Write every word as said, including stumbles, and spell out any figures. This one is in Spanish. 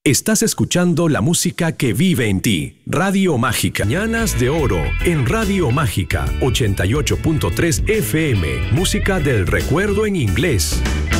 Estás escuchando la música que vive en ti. Radio Mágica. Mañanas de Oro en Radio Mágica ochenta y ocho punto tres F M. Música del recuerdo en inglés.